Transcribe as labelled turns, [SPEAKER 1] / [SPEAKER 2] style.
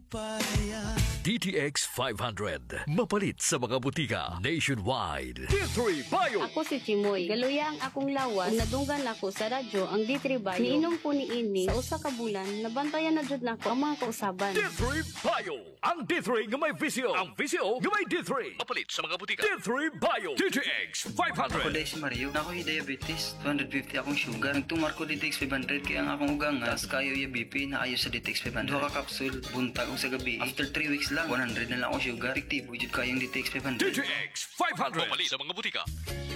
[SPEAKER 1] DTX 500. Mapalit sa mga butika nationwide. D3 Bio.
[SPEAKER 2] Ako si Chimoy. Galuya ang akong lawas. Kung nadunggan ako sa radyo ang D3 Bio. Niinom ko ni ini sa usa ka bulan. Nabantayan na jud nako ang mga kausaban.
[SPEAKER 1] D3 Bio. Ang D3 nga may visio. Ang visio nga may D3. Mapalit sa mga butika. D3 Bio. DTX 500.
[SPEAKER 3] Ako dahil si Mario, na ako'y diabetes, 250 akong sugar. Nagtumar ko DTX 500 kaya ang akong ugang nga, kayo yung BP na ayo sa DTX 500. Duha ka kapsul, buntag o sa gabi. After 3 weeks lang, 100 na lang akong sugar. Efektibo, jud kayong DTX 500.
[SPEAKER 1] DTX 500. Mapalit sa mga butika.